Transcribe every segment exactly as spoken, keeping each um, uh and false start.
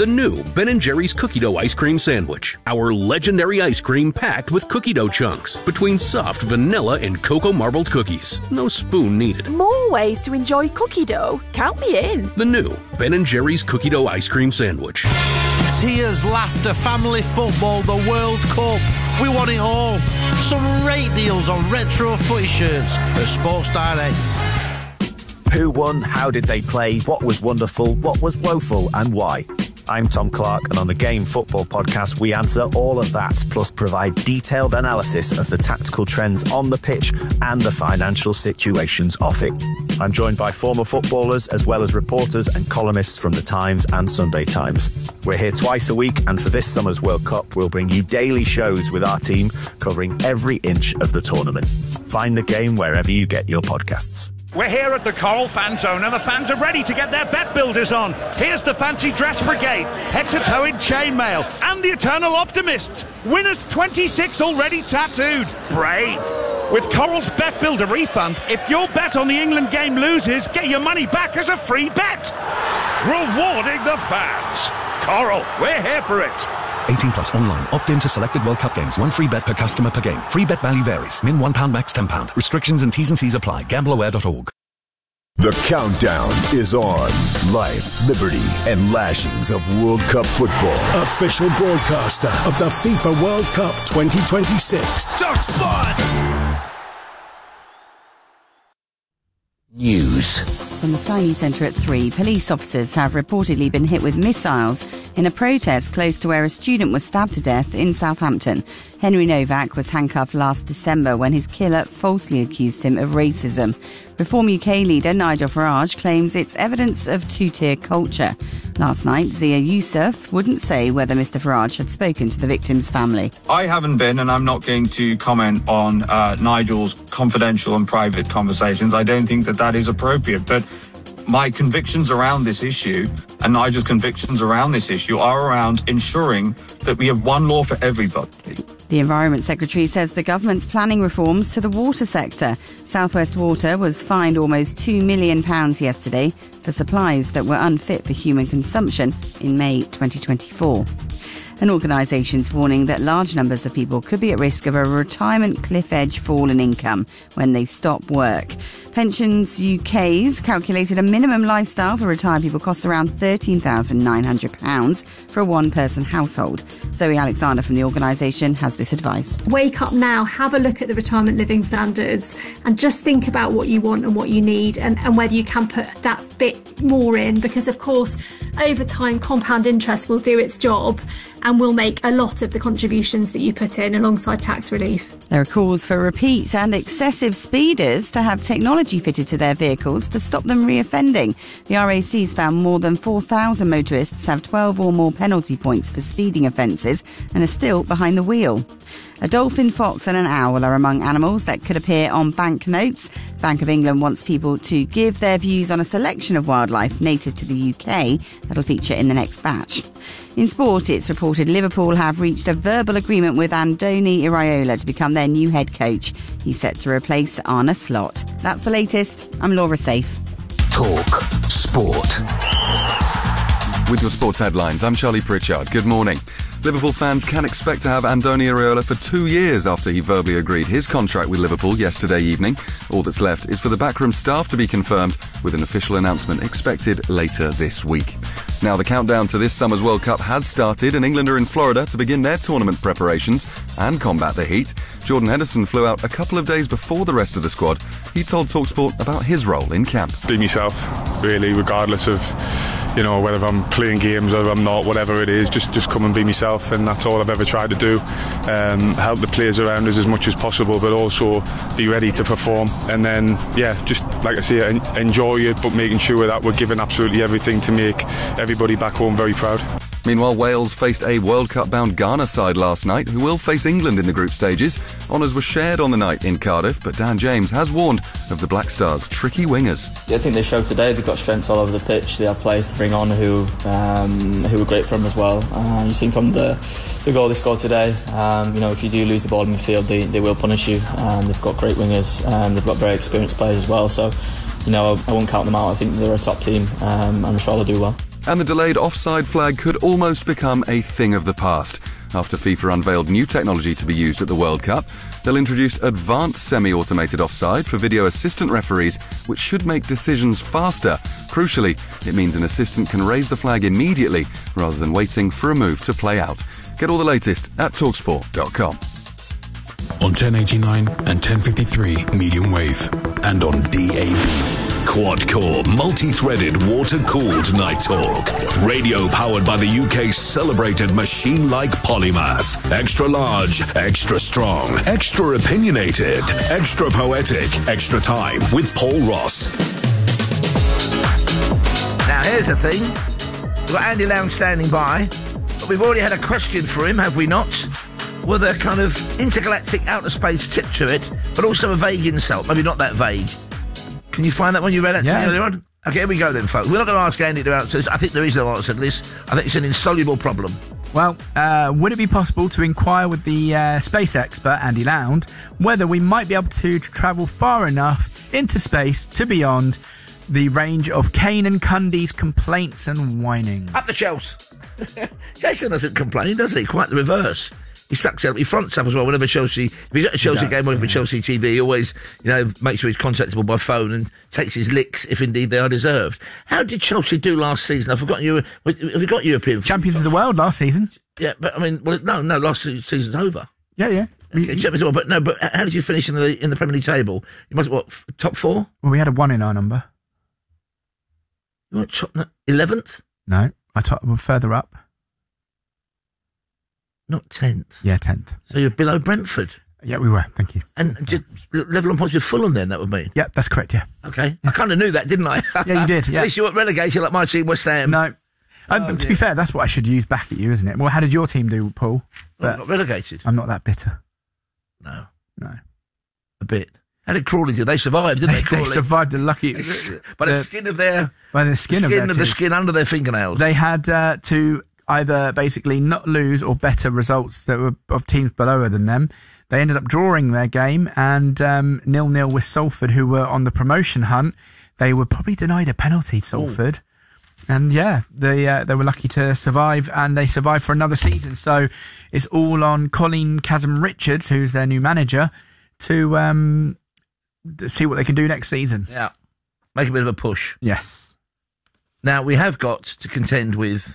The new Ben and Jerry's Cookie Dough Ice Cream Sandwich. Our legendary ice cream packed with cookie dough chunks between soft vanilla and cocoa marbled cookies. No spoon needed. More ways to enjoy cookie dough. Count me in. The new Ben and Jerry's Cookie Dough Ice Cream Sandwich. Tears, laughter, family football, the World Cup. We want it all. Some great deals on retro footy shirts at Sports Direct. Who won? How did they play? What was wonderful? What was woeful? And why? I'm Tom Clark, and on the Game Football Podcast, we answer all of that, plus provide detailed analysis of the tactical trends on the pitch and the financial situations off it. I'm joined by former footballers, as well as reporters and columnists from The Times and Sunday Times. We're here twice a week, and for this summer's World Cup, we'll bring you daily shows with our team covering every inch of the tournament. Find The Game wherever you get your podcasts. We're here at the Coral Fan Zone and the fans are ready to get their bet builders on. Here's the Fancy Dress Brigade, head-to-toe in chainmail, and the Eternal Optimists. Winners twenty-six already tattooed. Brave. With Coral's Bet Builder refund, if your bet on the England game loses, get your money back as a free bet. Rewarding the fans. Coral, we're here for it. eighteen plus online. Opt in to selected World Cup games. One free bet per customer per game. Free bet value varies. Min one pound, max ten pound. Restrictions and T's and C's apply. gamble aware dot org. The countdown is on. Life, liberty, and lashings of World Cup football. Official broadcaster of the FIFA World Cup twenty twenty-six. Stock Spot! News. From the Sky News Centre at three, police officers have reportedly been hit with missiles in a protest close to where a student was stabbed to death in Southampton. Henry Novak was handcuffed last December when his killer falsely accused him of racism. Reform U K leader Nigel Farage claims it's evidence of two-tier culture. Last night, Zia Youssef wouldn't say whether Mr Farage had spoken to the victim's family. I haven't been, and I'm not going to comment on uh, Nigel's confidential and private conversations. I don't think that that is appropriate, but my convictions around this issue and Nigel's convictions around this issue are around ensuring that we have one law for everybody. The Environment Secretary says the government's planning reforms to the water sector. South West Water was fined almost two million pounds yesterday for supplies that were unfit for human consumption in May twenty twenty-four. An organisation's warning that large numbers of people could be at risk of a retirement cliff edge fall in income when they stop work. Pensions U K's calculated a minimum lifestyle for retired people costs around thirteen thousand nine hundred pounds for a one-person household. Zoe Alexander from the organisation has this advice. Wake up now, have a look at the retirement living standards and just think about what you want and what you need and, and whether you can put that bit more in, because of course over time compound interest will do its job and will make a lot of the contributions that you put in alongside tax relief. There are calls for repeat and excessive speeders to have technology fitted to their vehicles to stop them reoffending. The R A C's found more than four thousand motorists have twelve or more penalty points for speeding offences and are still behind the wheel. A dolphin, fox and an owl are among animals that could appear on banknotes. Bank of England wants people to give their views on a selection of wildlife native to the U K that'll feature in the next batch. In sport, it's reported Liverpool have reached a verbal agreement with Andoni Iraola to become their new head coach. He's set to replace Arne Slot. That's the latest. I'm Laura Safe. Talk Sport. With your sports headlines, I'm Charlie Pritchard. Good morning. Liverpool fans can expect to have Andoni Iraola for two years after he verbally agreed his contract with Liverpool yesterday evening. All that's left is for the backroom staff to be confirmed, with an official announcement expected later this week. Now, the countdown to this summer's World Cup has started, and England are in Florida to begin their tournament preparations and combat the heat. Jordan Henderson flew out a couple of days before the rest of the squad. He told TalkSport about his role in camp. Be myself, really, regardless of, you know, whether I'm playing games or I'm not, whatever it is, just just come and be myself, and that's all I've ever tried to do. Um, help the players around us as much as possible, but also be ready to perform. And then, yeah, just like I say, en- enjoy it, but making sure that we're giving absolutely everything to make everybody back home very proud. Meanwhile, Wales faced a World Cup-bound Ghana side last night, who will face England in the group stages. Honours were shared on the night in Cardiff, but Dan James has warned of the Black Stars' tricky wingers. Yeah, I think they showed today they've got strengths all over the pitch. They have players to bring on who um, who were great for them as well. Uh, you've seen from the, the goal they scored today, um, you know, if you do lose the ball in midfield, they, they will punish you. Um, they've got great wingers, and they've got very experienced players as well. So, you know, I, I won't count them out. I think they're a top team, um, and I'm sure they'll do well. And the delayed offside flag could almost become a thing of the past. After FIFA unveiled new technology to be used at the World Cup, they'll introduce advanced semi-automated offside for video assistant referees, which should make decisions faster. Crucially, it means an assistant can raise the flag immediately rather than waiting for a move to play out. Get all the latest at talksport dot com. On ten eighty-nine and ten fifty-three medium wave, and on D A B. Quad-core, multi-threaded, water-cooled night talk. Radio powered by the U K's celebrated machine-like polymath. Extra large, extra strong, extra opinionated, extra poetic, extra time with Paul Ross. Now here's the thing. We've got Andy Lowndes standing by, but we've already had a question for him, have we not? With a kind of intergalactic outer space tip to it, but also a vague insult. Maybe not that vague. Can you find that one you read out to yeah. me earlier on? Okay, here we go then, folks. We're not going to ask Andy to answer this. I think there is no answer to this. I think it's an insoluble problem. Well, uh, would it be possible to inquire with the uh, space expert, Andy Lowndes, whether we might be able to travel far enough into space to beyond the range of Kane and Cundy's complaints and whining? Up the Chelsea. Jason doesn't complain, does he? Quite the reverse. He sucks up. He fronts up as well whenever Chelsea... If he's at a Chelsea game working for Chelsea T V, he always, you know, makes sure he's contactable by phone and takes his licks if indeed they are deserved. How did Chelsea do last season? I've forgotten you... Have you got European... Champions of the world last season. Yeah, but I mean... Well, no, no, last season's over. Yeah, yeah. Okay, Champions of the world, but no, but how did you finish in the in the Premier League table? You must, what, f- top four? Well, we had a one in our number. You want top... eleventh? No, I top, well, further up. Not tenth. Yeah, tenth. So you're below Brentford. Yeah, we were. Thank you. And just level on points with Fulham then, that would mean? Yeah, that's correct, yeah. Okay. I kind of knew that, didn't I? Yeah, you did, yeah. At least you weren't relegated like my team, West Ham. No. Oh, um, to be fair, that's what I should use back at you, isn't it? Well, how did your team do, Paul? Well, not relegated. I'm not that bitter. No. No. A bit. How did Crawley do? They survived, didn't they, They, Crawley? they survived the lucky... By the, the skin of their... By the skin, the skin of, their of the teeth. skin under their fingernails. They had uh, to... either basically not lose or better results that were of teams below than them. They ended up drawing their game and um, nil-nil with Salford, who were on the promotion hunt. They were probably denied a penalty, Salford. Ooh. And yeah, they uh, they were lucky to survive, and they survived for another season. So it's all on Colleen Chasm-Richards, who's their new manager, to, um, to see what they can do next season. Yeah. Make a bit of a push. Yes. Now, we have got to contend with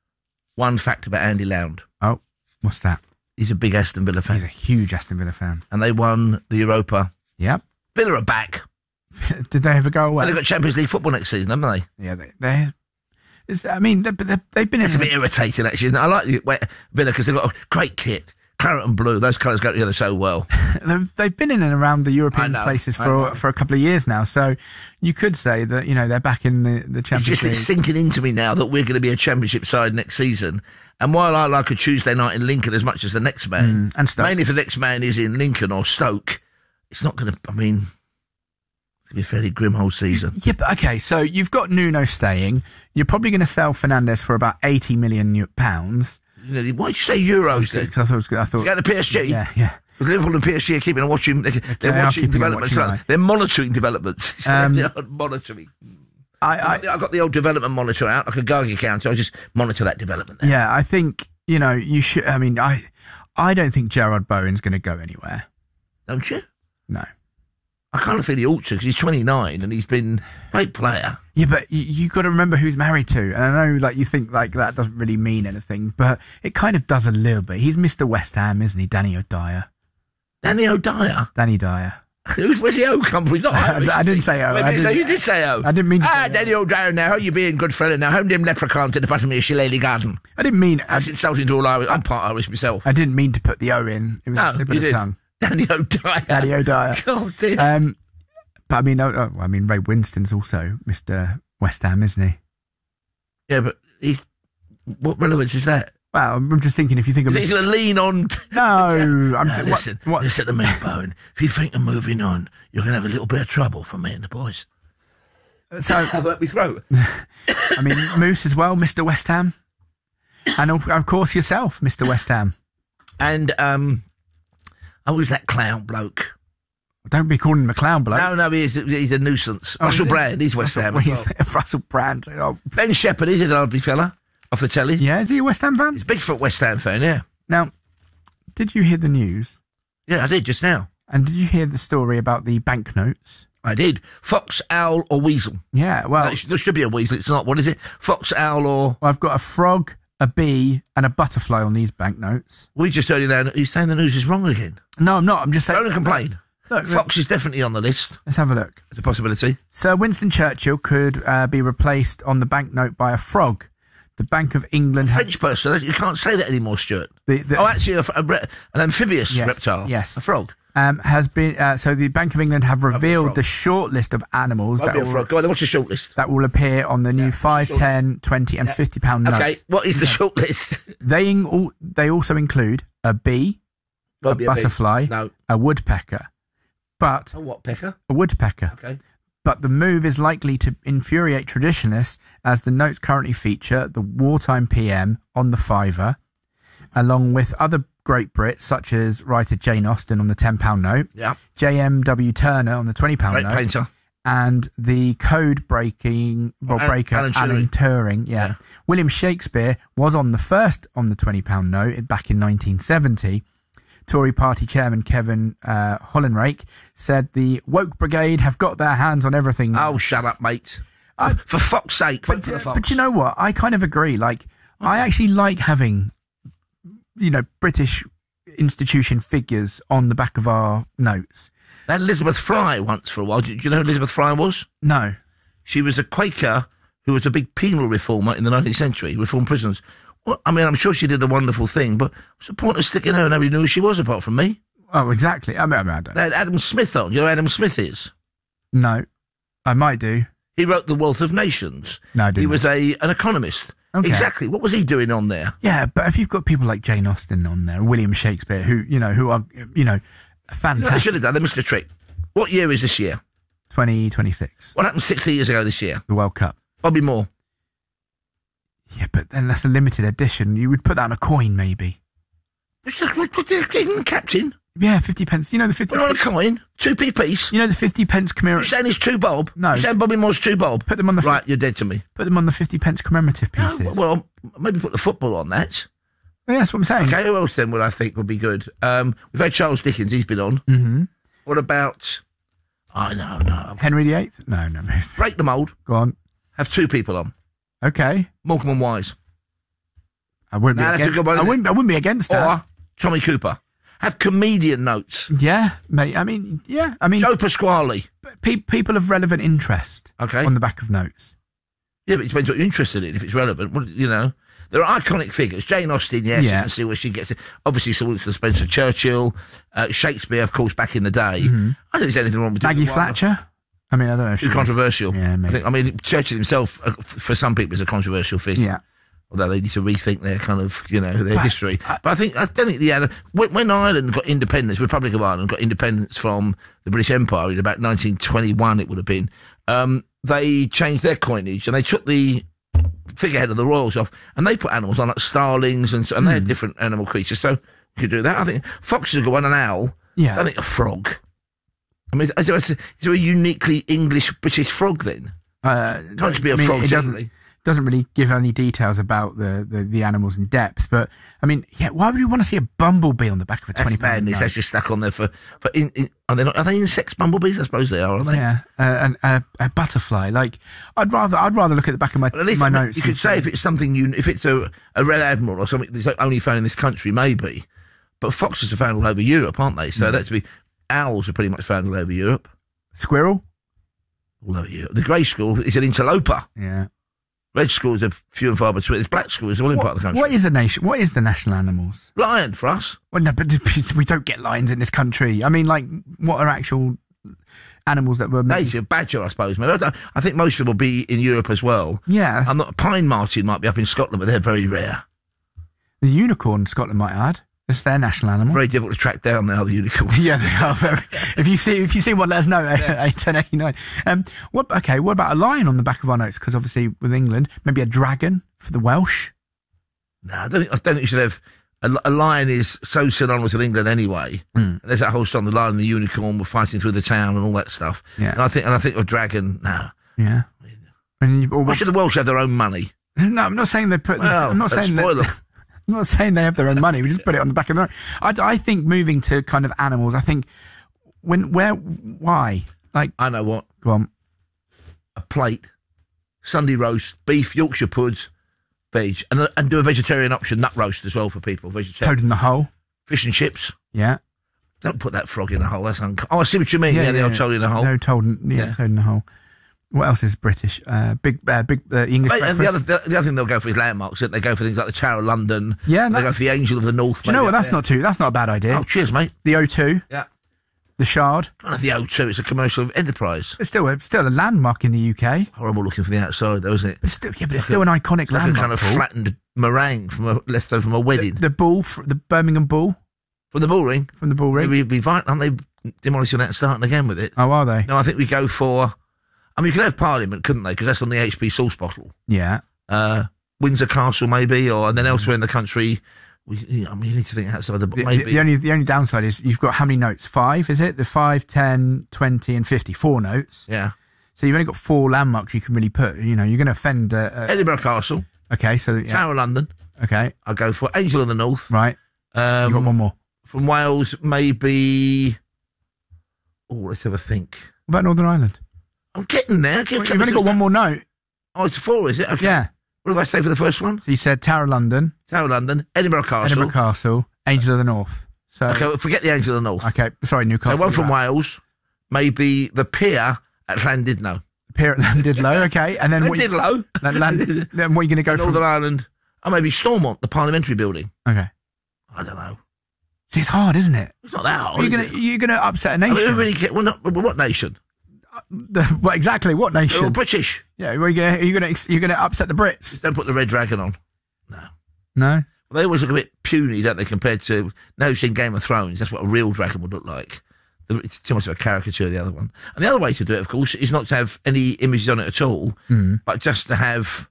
one fact about Andy Lowndes. Oh, what's that? He's a big Aston Villa fan. He's a huge Aston Villa fan. And they won the Europa. Yep. Villa are back. Did they ever go away? Well, they've got Champions League football next season, haven't they? Yeah, they... they it's, I mean, they, they, they've been... It's in a bit irritating, actually, isn't it? I like the wait, Villa because they've got a great kit. Claret and blue, those colours go together so well. they've, they've been in and around the European know, places for for a couple of years now, so you could say that, you know, they're back in the, the Champions It's just League. it's sinking into me now that we're going to be a Championship side next season. And while I like a Tuesday night in Lincoln as much as the next man, mm, and Stoke. mainly if the next man is in Lincoln or Stoke, it's not going to, I mean, it's going to be a fairly grim whole season. Yeah, but okay, so you've got Nuno staying. You're probably going to sell Fernandes for about eighty million pounds. Why did you say euros then? I thought it was good. I thought, you got the P S G? Yeah, yeah. Because Liverpool and P S G are keeping on watching, they're, okay, they're watching developments. Watching like, they're monitoring developments. Um, they're monitoring. I, I, I got the old development monitor out, like a Geiger counter. I just monitor that development there. Yeah, I think, you know, you should, I mean, I I don't think Gerard Bowen's going to go anywhere. Don't you? No. I kind of feel he ought to, because he's twenty-nine and he's been a great player. Yeah, but you, you got to remember who's married to. And I know, like, you think, like, that doesn't really mean anything, but it kind of does a little bit. He's Mister West Ham, isn't he? Danny O'Dyer. Danny O'Dyer? Danny Dyer. Who's, where's the O come from? He's not Irish, I, I didn't say O. Wait, I didn't, so you did say O. I didn't mean to Ah, say Danny O. O'Dyer now. How you being, good fella now? Home them leprechaun to the bottom of your shillelagh garden. I didn't mean... That's I, insulting to all Irish. I'm part Irish myself. I didn't mean to put the O in. It was no, a slip of you the did. tongue. Danny O'Dyer. Danny O'Dyer. God dear. Um, but I mean, oh, I mean, Ray Winston's also Mister West Ham, isn't he? Yeah, but he, what relevance is that? Well, I'm just thinking, if you think of... He's going to lean on... T- no, I'm... no, listen, what, what? listen to me, Bowen. If you think of moving on, you're going to have a little bit of trouble from me and the boys. So, I've hurt my throat. I mean, Moose as well, Mister West Ham. And, of, of course, yourself, Mister West Ham. And, um... I was that clown bloke. Don't be calling him a clown bloke. No, no, he's, he's a nuisance. Oh, Russell is he? Brand, he's West Ham as well. Russell Brand. Oh. Ben Shepherd, he's a lovely fella off the telly. Yeah, is he a West Ham fan? He's a Bigfoot West Ham fan, yeah. Now, did you hear the news? Yeah, I did just now. And did you hear the story about the banknotes? I did. Fox, owl, or weasel? Yeah, well... No, there should be a weasel, it's not. What is it? Fox, owl, or... Well, I've got a frog, a bee, and a butterfly on these banknotes. We just heard you there. You're saying the news is wrong again? No, I'm not. I'm just saying... Don't complain. Look, Fox is definitely on the list. Let's have a look. It's a possibility. Sir Winston Churchill could uh, be replaced on the banknote by a frog. The Bank of England... A French person. You can't say that anymore, Stuart. The, the, oh, actually, a, a, an amphibious yes, reptile. Yes. A frog. Um, has been uh, so the Bank of England have revealed the short list of animals Won't that be a will, frog. Go on, what's the short list? that will appear on the new Yeah, five, short ten, twenty and Yeah. fifty pound notes. Okay, what is the short list? They, in, they also include a bee, Won't a be a bee. butterfly, No. a woodpecker, but A what, pecker? a woodpecker. Okay. But the move is likely to infuriate traditionalists as the notes currently feature the wartime P M on the fiver, along with other great Brits such as writer Jane Austen on the ten pound note, Yeah. J M W Turner on the twenty pound Great note, painter. and the code breaking well, Alan- breaker Alan Alan, Turing. Turing. Yeah. Yeah. William Shakespeare was on the first on the twenty pound note back in nineteen seventy. Tory party chairman Kevin uh, Hollenrake said the woke brigade have got their hands on everything now. Oh, shut up, mate. Uh, for fuck's sake, vote for the Fox. But you know what? I kind of agree. Like, I actually like having, you know, British institution figures on the back of our notes. They had Elizabeth Fry once for a while. Do you know who Elizabeth Fry was? No. She was a Quaker who was a big penal reformer in the nineteenth century, reformed prisons. Well, I mean, I'm sure she did a wonderful thing, but what's the point of sticking her? Nobody knew who she was apart from me. Oh, exactly. I mean, I, mean, I don't. They had Adam Smith on. You know who Adam Smith is? No. I might do. He wrote The Wealth of Nations. No, I didn't. He was a an economist. Okay. Exactly. What was he doing on there? Yeah, but if you've got people like Jane Austen on there, William Shakespeare, who, you know, who are, you know, You know what they fantastic. should have done? They missed a trick. What year is this year? twenty twenty-six. What happened sixty years ago this year? The World Cup. Bobby Moore. Yeah, but then that's a limited edition. You would put that on a coin, maybe. Captain. Yeah, fifty pence. You know the fifty. What on a coin? Two p piece. You know the fifty pence You commemorative. saying it's two bob? No. You saying Bobby Moore's two bob? Put them on the Right, you're dead to me. Put them on the fifty pence commemorative No, pieces. well, maybe put the football on that. Yeah, that's what I'm saying. Okay, who else then would I think would be good? Um, we've had Charles Dickens. He's been on. Mm-hmm. What about? Oh no, no. Henry the Eighth? No, no, no. Break the mould. Go on. Have two people on. Okay. Morecambe and Wise. I wouldn't Nah, be that's a against. good one, I isn't it? wouldn't. I wouldn't be against that. Or Tommy Cooper. Have comedian notes. Yeah, mate. I mean, yeah. I mean, Joe Pasquale. pe- people of relevant interest. Okay. On the back of notes. Yeah, but it depends what you're interested in. If it's relevant, what, you know, there are iconic figures. Jane Austen, yes, Yeah. you can see where she gets it. Obviously, Sir Winston Spencer Churchill, uh, Shakespeare, of course, back in the day. Mhm. I think there's anything wrong with doing Maggie it. Well, Thatcher. I mean, I don't know. if Too she was- controversial. Yeah, I maybe. think. I mean, Churchill himself, uh, f- for some people, is a controversial figure. Yeah. Although they need to rethink their kind of, you know, their history. But I think, I don't think the other, when, when Ireland got independence, Republic of Ireland got independence from the British Empire in about nineteen twenty-one, it would have been, um, they changed their coinage and they took the figurehead of the royals off and they put animals on, like starlings and so, and Hmm. they're different animal creatures. So you could do that. I think fox is a good one, an owl. Yeah. I don't think a frog. I mean, is there, a, is there a uniquely English British frog then? Uh, Can't just be a I mean, frog it doesn't, generally. doesn't really give any details about the, the, the animals in depth. But I mean, yeah, why would you want to see a bumblebee on the back of a That's twenty pound madness. note? That's just stuck on there for for. In, in, are they not? Are they insects? Bumblebees? I suppose they are. Are they? Yeah, uh, and uh, a butterfly. Like, I'd rather I'd rather look at the back of my But at least my I mean, notes. you and could say if it's something you, if it's a a red admiral or something that's only found in this country, maybe. But foxes are found all over Europe, aren't they? So Mm. that's be owls are pretty much found all over Europe. Squirrel. All over Europe. The grey squirrel is an interloper. Yeah. Red squirrels are few and far between. There's black squirrels all in part of the country. What is the nation? What is the national animals? Lion for us. Well, no, but we don't get lions in this country. I mean, like, what are actual animals that were native? Badger, I suppose. Maybe. I, don't- I think most of them will be in Europe as well. Yeah. I'm not. Pine marten might be up in Scotland, but they're very rare. The unicorn, Scotland might add. It's their national animal. Very difficult to track down now. The unicorns. Yeah, they are. Very, if you see, if you see one, let us know. eight ten eighty-nine. Um, what? Okay. What about a lion on the back of our notes? Because obviously with England, maybe a dragon for the Welsh. No, I don't think. I don't think you should have a, a lion is so synonymous with England anyway. Mm. There's that whole song, the lion and the unicorn were fighting through the town and all that stuff. Yeah. And I think, and I think of dragon. No, Yeah. And you, why should the Welsh have their own money? No, I'm not saying they put. Well, I'm not let's saying spoil that. them. I'm not saying they have their own money. We just put it on the back of the road. I, I think moving to kind of animals. I think when where why like I know what. Go on. A plate, Sunday roast, beef, Yorkshire puds, veg, and and do a vegetarian option, nut roast as well for people. Vegetarian. Toad in the hole. Fish and chips. Yeah. Don't put that frog in a hole. That's un- oh, I see what you mean. Yeah, Yeah, the yeah, old yeah. toad in a hole. No toad. In, yeah, Yeah. toad in the hole. What else is British? Uh, big, uh, big uh, English Mate, and breakfast. the other, the, the other thing they'll go for is landmarks. They go for things like the Tower of London. Yeah, they no- go for the Angel of the North. Do you know maybe what? up That's there. not too. That's not a bad idea. Oh, cheers, mate. The O two. Yeah. The Shard. Kind of the O two. It's a commercial enterprise. It's still a, still a landmark in the U K. Horrible looking from the outside, though, isn't it? But still, yeah, but it's still an iconic It's like landmark. a kind of Paul. flattened meringue from a left over from a wedding. The, the bull, fr- the Birmingham Bull From the bull ring. from the Bull Ring. Maybe be vital. Aren't they demolishing that and starting again with it? Oh, are they? No, I think we go for. I mean, you could have Parliament, couldn't they? Because that's on the H P sauce bottle. Yeah. Uh, Windsor Castle, maybe, or and then elsewhere in the country. We, you know, I mean, you need to think outside the. The, maybe the, the only the only downside is you've got how many notes? Five, is it? The five, ten, twenty, and fifty. Four notes. yeah. So you've only got four landmarks you can really put. You know, you're going to offend. Uh, uh, Edinburgh Castle, okay, so yeah. Tower of London. Okay, I'll go for Angel of the North. right. Um, you got one more. From Wales, maybe. Oh, let's have a think. What about Northern Ireland? I'm getting there. Give- Well, you've only got one more note. Oh, it's four, is it? Okay. Yeah. What did I say for the first one? So you said Tower of London, Tower of London, Edinburgh Castle. Edinburgh Castle, Angel of the North. So Okay, well, forget the Angel of the North. okay, sorry, Newcastle. So one from Wales. Wales, maybe the pier at Llandudno. Pier at Llandudno, okay, and then what? you- Llandudno. Land, land, then what are you going to go Northern from? Ireland. Oh, maybe Stormont, the Parliamentary Building. Okay. I don't know. See, it's hard, isn't it? It's not that hard. You're is gonna it? you're gonna upset a I mean, nation. we really get, well, not, well, what nation? The- what exactly? What They're all nation? British. Yeah, well, you're gonna you're gonna you're gonna upset the Brits. Just don't put the red dragon on. No. Well, they always look a bit puny, don't they, compared to... Now you've seen Game of Thrones. That's what a real dragon would look like. The- It's too much of a caricature, the other one. And the other way to do it, of course, is not to have any images on it at all, Mm. but just to have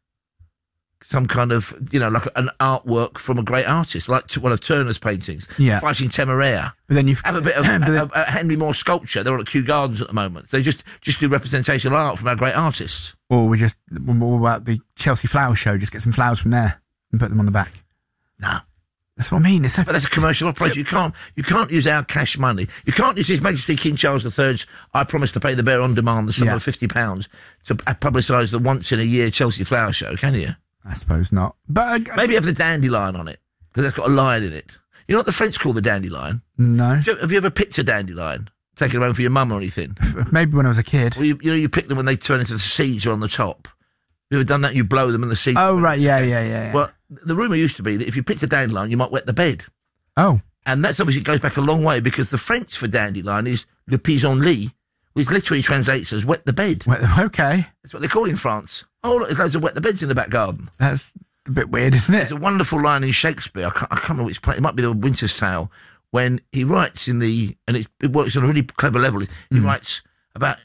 some kind of, you know, like an artwork from a great artist, like t- one of Turner's paintings, Yeah. Fighting Temeraire. But then you've Have a bit of but then- a, a Henry Moore sculpture. They're on at Kew Gardens at the moment. So just just do representational art from our great artists. or we just what about the Chelsea Flower Show? Just get some flowers from there and put them on the back. No. That's what I mean. It's so, But that's a commercial operation. You can't you can't use our cash money. You can't use His Majesty King Charles the Third's I promise to pay the bearer on demand the sum Yeah. of fifty pounds to publicise the once in a year Chelsea Flower Show, can you? I suppose not. But uh, Maybe have the dandelion on it, because that's got a lion in it. You know what the French call the dandelion? no. Have you, have you ever picked a dandelion? Taken them home for your mum or anything? Maybe when I was a kid. Well, you, you know, you pick them when they turn into the seeds are on the top. You ever done that? You blow them and the seeds... Oh right, yeah, yeah, yeah. yeah. Well, the rumour used to be that if you picked a dandelion, you might wet the bed. Oh, And that's obviously goes back a long way, because the French for dandelion is le pissenlit, which literally translates as wet the bed. well, okay. That's what they call it in France. Oh, look, there's loads of wet the beds in the back garden. That's a bit weird, isn't it? There's a wonderful line in Shakespeare, I can't, I can't remember which play, it might be The Winter's Tale, when he writes in the, and it, it works on a really clever level, he Mm. writes about,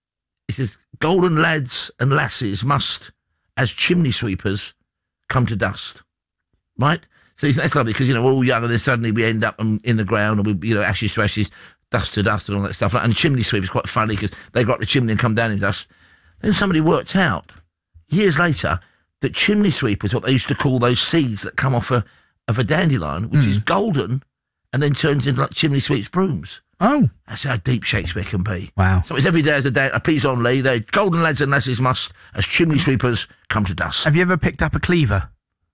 he says, golden lads and lasses must, as chimney sweepers, come to dust. Right? So you think that's lovely, because, you know, we're all young, and then suddenly we end up in, in the ground, and we, you know, ashes to ashes, dust to dust, and all that stuff. And chimney sweep is quite funny, because they go up the chimney and come down in dust. Then somebody worked out, years later, that chimney sweep is what they used to call those seeds that come off a, of a dandelion, which is golden, and then turns into like chimney sweep's brooms. Oh. That's how deep Shakespeare can be. Wow. So it's every day as a day, a pissenlit. They golden lads and lasses must, as chimney sweepers, come to dust. Have you ever picked up a cleaver?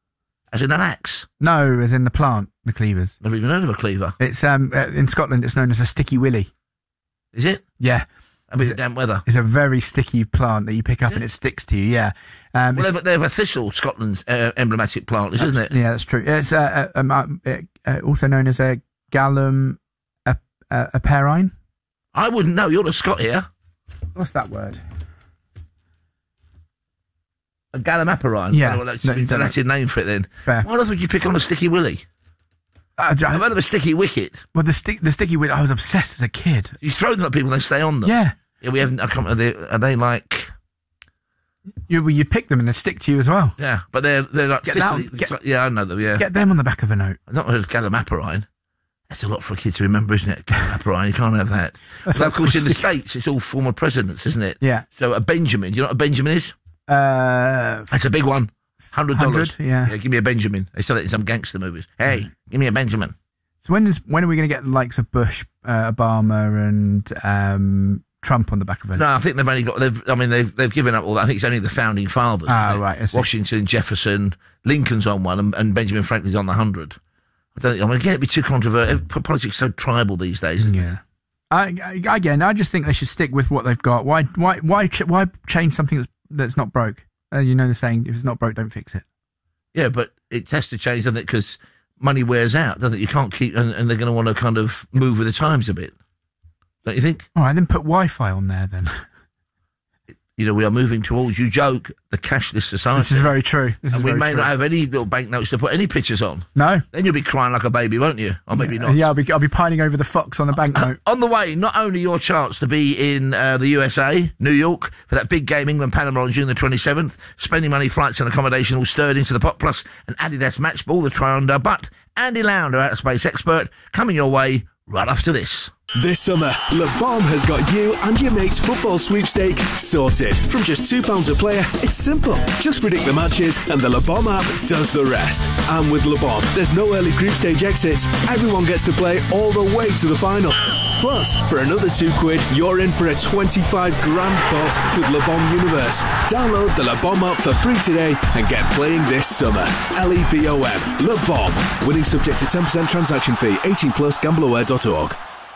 As in an axe. No, as in the plant, the cleavers. Never even heard of a cleaver. It's um uh, in Scotland. It's known as a sticky willy. Is it? Yeah. I mean, it's damp weather. It's a very sticky plant that you pick up and it sticks to you. Yeah. Um, Well, it's- they have, they have a thistle, Scotland's uh, emblematic plant, isn't it? Yeah, that's true. It's uh, uh, um, uh, uh, also known as a gallum ap- uh, aperine. I wouldn't know. You're a Scot here. What's that word? A gallum aperine. Yeah. Well, that's, No, that's don't know. a name for it then. Fair. Why would you pick on a sticky willy? Uh, I've heard of a sticky wicket. Well, the stick, the sticky willy. I was obsessed as a kid. You throw them at people, they stay on them. Yeah. Yeah, we haven't. I can't. Are they, are they like? You, well, you pick them and they stick to you as well. Yeah, but they're they're like Get fistily- that- get- yeah, I know them. Yeah, Get them on the back of a note. I've not heard of Gallimaparine. That's a lot for a kid to remember, isn't it? Gallimaparine, you can't have that. That's But of course, in the like- States, it's all former presidents, isn't it? Yeah. So a Benjamin, do you know what a Benjamin is? Uh, That's a big one. Hundred dollars. Hundred, yeah. Give me a Benjamin. They sell it in some gangster movies. Hey, give me a Benjamin. So when is when are we going to get the likes of Bush, uh, Obama, and um, Trump on the back of a No, I think they've only got. They've, I mean, they've they've given up all that. I think it's only the founding fathers. Ah, isn't it? right, I see. Washington, Jefferson, Lincoln's on one, and, and Benjamin Franklin's on the hundred. I don't think. I mean, again, it'd be too controversial. Politics is so tribal these days. Isn't Yeah. I, I, again, I just think they should stick with what they've got. Why, why, why, ch- why change something that's that's not broke? Uh, you know the saying: if it's not broke, don't fix it. Yeah, but it has to change, doesn't it? Because money wears out, doesn't it? You can't keep, and, and they're going to want to kind of move with the times a bit. Don't you think? All right, then put Wi-Fi on there. Then You know, we are moving towards, you joke, the cashless society. this is very true. This and is we very may true. not have any little banknotes to put any pictures on. No. Then you'll be crying like a baby, won't you? Or maybe not. Yeah, I'll be I'll be pining over the fox on the banknote. On the way, not only your chance to be in uh, the U S A, New York, for that big game, England-Panama on June the twenty-seventh, spending money, flights and accommodation all stirred into the pot, plus an Adidas match ball, the try-under, but Andy Lounder, outer space expert, coming your way right after this. This summer, Le Bon has got you and your mate's football sweepstake sorted. From just two pounds a player, it's simple. Just predict the matches and the Le Bon app does the rest. And with Le Bon, there's no early group stage exits. Everyone gets to play all the way to the final. Plus, for another two quid, you're in for a twenty-five grand pot with Le Bon Universe. Download the Le Bon app for free today and get playing this summer. L E B O M. Le Bon. Winning subject to ten percent transaction fee. eighteen plus gamble aware dot org.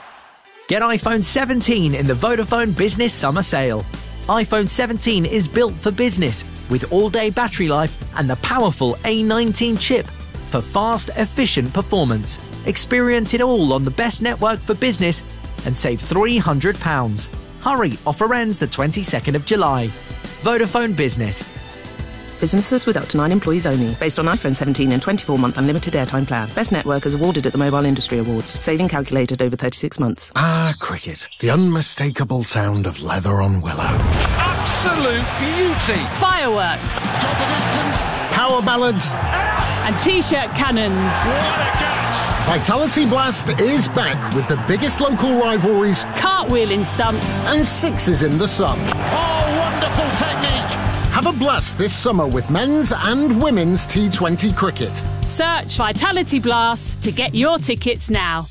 Get iPhone seventeen in the Vodafone Business Summer Sale. iPhone seventeen is built for business with all-day battery life and the powerful A nineteen chip for fast, efficient performance. Experience it all on the best network for business and save three hundred pounds. Hurry, offer ends the twenty-second of July. Vodafone Business. Businesses with up to nine employees only. Based on iPhone seventeen and twenty-four month unlimited airtime plan. Best network is awarded at the Mobile Industry Awards. Saving calculated over thirty-six months. Ah, cricket. The unmistakable sound of leather on willow. Absolute beauty. Fireworks. Top of distance. Power ballads. And T-shirt cannons. What a catch. Vitality Blast is back with the biggest local rivalries. Cartwheeling stumps. And sixes in the sun. Oh, wonderful technique. Have a blast this summer with men's and women's T twenty cricket. Search Vitality Blast to get your tickets now.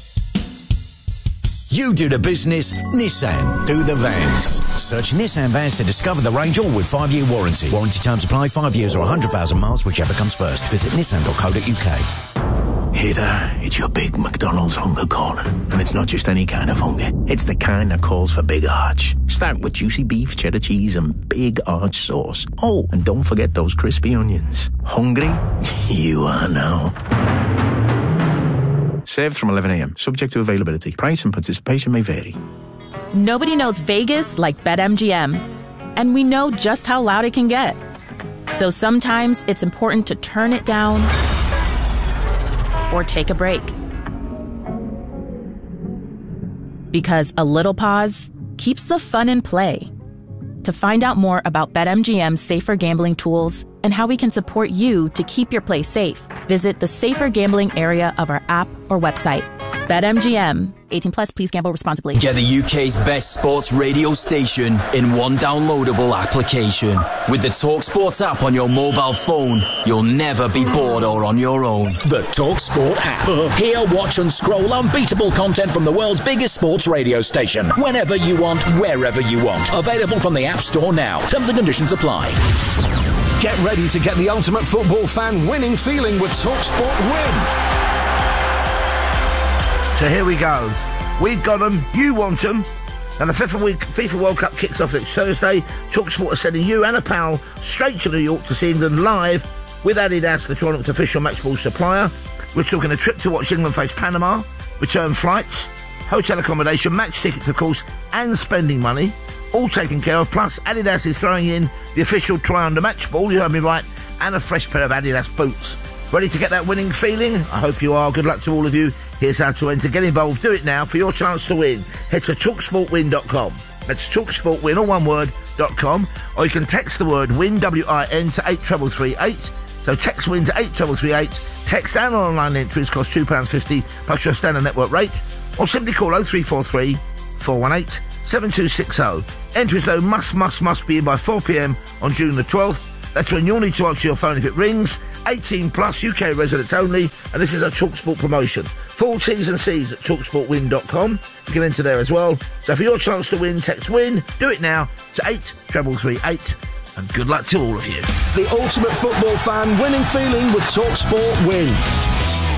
You do the business, Nissan do the vans. Search Nissan vans to discover the range, all with five-year warranty. Warranty terms apply, five years or one hundred thousand miles, whichever comes first. Visit nissan dot co dot u k. Hey there, it's your big McDonald's hunger calling. And it's not just any kind of hunger. It's the kind that calls for big arch. Start with juicy beef, cheddar cheese and big arch sauce. Oh, and don't forget those crispy onions. Hungry? You are now. Served from eleven a.m. Subject to availability. Price and participation may vary. Nobody knows Vegas like BetMGM. And we know just how loud it can get. So sometimes it's important to turn it down or take a break. Because a little pause keeps the fun in play. To find out more about BetMGM's safer gambling tools and how we can support you to keep your play safe, visit the safer gambling area of our app or website. BetMGM. eighteen plus, please gamble responsibly. Get the U K's best sports radio station in one downloadable application. With the TalkSport app on your mobile phone, you'll never be bored or on your own. The TalkSport app. Hear, watch and scroll unbeatable content from the world's biggest sports radio station. Whenever you want, wherever you want. Available from the App Store now. Terms and conditions apply. Get ready to get the ultimate football fan winning feeling with TalkSport Win. So here we go. We've got them. You want them. And the FIFA, week, FIFA World Cup kicks off next Thursday. TalkSport are sending you and a pal straight to New York to see England live with Adidas, the tournament's official match ball supplier. We're talking a trip to watch England face Panama, return flights, hotel accommodation, match tickets, of course, and spending money, all taken care of. Plus, Adidas is throwing in the official try-under match ball, you heard me right, and a fresh pair of Adidas boots. Ready to get that winning feeling? I hope you are. Good luck to all of you. Here's how to enter. Get involved. Do it now for your chance to win. Head to talk sport win dot com. That's talk sport win, all one word, dot com, or you can text the word WIN, W I N, to eight three three eight. So text WIN to eight three three eight. Text and online entries cost two pounds fifty plus your standard network rate, or simply call oh three four three, four one eight, seven two six oh. Entries though must, must, must be in by four p.m. on June the twelfth. That's when you'll need to answer your phone if it rings. eighteen plus, U K residents only, and this is a TalkSport promotion. Full T's and C's at talk sport win dot com. You can enter there as well. So for your chance to win, text WIN, do it now, to eight three three eight, and good luck to all of you. The ultimate football fan winning feeling with TalkSport Win.